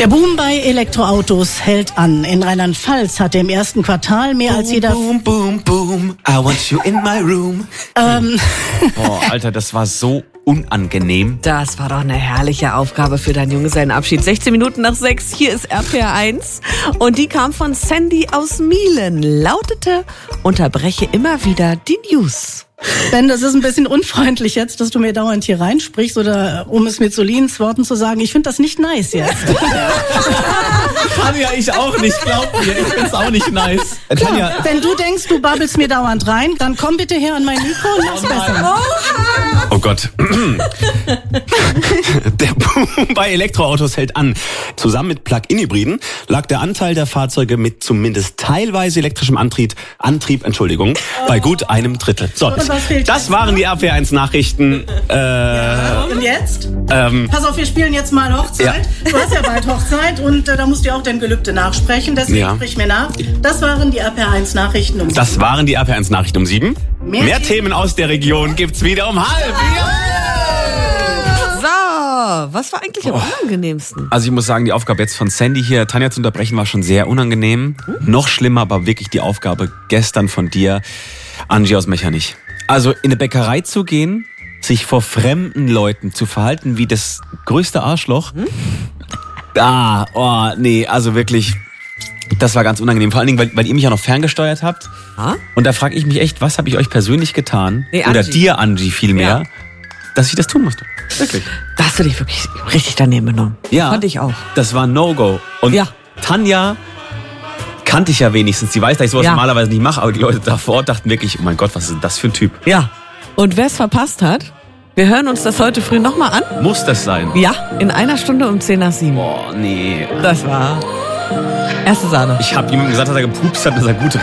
Der Boom bei Elektroautos hält an. In Rheinland-Pfalz hatte im ersten Quartal mehr als jeder... Boom, boom, boom, I want you in my room. Boah, Alter, das war so unangenehm. Das war doch eine herrliche Aufgabe für deinen Junggesellenabschied. 16 Minuten nach 6, hier ist RPR 1. Und die kam von Sandy aus Mielen. Lautete, unterbreche immer wieder die News. Ben, das ist ein bisschen unfreundlich jetzt, dass du mir dauernd hier reinsprichst oder um es mit Solins Worten zu sagen, ich finde das nicht nice jetzt. Tanja, ich auch nicht, glaub mir, ich find's auch nicht nice. Klar, wenn du denkst, du babbelst mir dauernd rein, dann komm bitte her an mein Mikro und mach's besser. Oh Gott. Der Boom bei Elektroautos hält an. Zusammen mit Plug-in-Hybriden lag der Anteil der Fahrzeuge mit zumindest teilweise elektrischem Antrieb, bei gut einem Drittel. So, das waren die RPR1 Nachrichten. Und jetzt? Pass auf, wir spielen jetzt mal Hochzeit. Ja. Du hast ja bald Hochzeit und da musst du ja auch dein Gelübde nachsprechen. Deswegen sprich mir nach. Das waren die RPR1 Nachrichten um 7. Das waren die RPR1 Nachrichten um 7. Mehr Themen aus der Region gibt's wieder um 12:30. So, was war eigentlich am unangenehmsten? Also ich muss sagen, die Aufgabe jetzt von Sandy hier, Tanja zu unterbrechen, war schon sehr unangenehm. Noch schlimmer, aber wirklich die Aufgabe gestern von dir, Angie aus Mechernich. Also in eine Bäckerei zu gehen, sich vor fremden Leuten zu verhalten wie das größte Arschloch. Also wirklich, das war ganz unangenehm. Vor allen Dingen, weil ihr mich ja noch ferngesteuert habt. Und da frage ich mich echt, was habe ich euch persönlich getan? Oder dir, Angie, vielmehr, dass ich das tun musste. Wirklich. Da hast du dich wirklich richtig daneben genommen. Ja. Fand ich auch. Das war ein No-Go. Und Tanja kannte ich ja wenigstens. Die weiß, dass ich sowas normalerweise nicht mache. Aber die Leute davor dachten wirklich, oh mein Gott, was ist das für ein Typ? Ja. Und wer es verpasst hat, wir hören uns das heute früh nochmal an. Muss das sein? Ja, in einer Stunde um 6:50. Boah, nee. Das war erste Sahne. Ich habe jemandem gesagt, dass er gepupst hat, dass er gut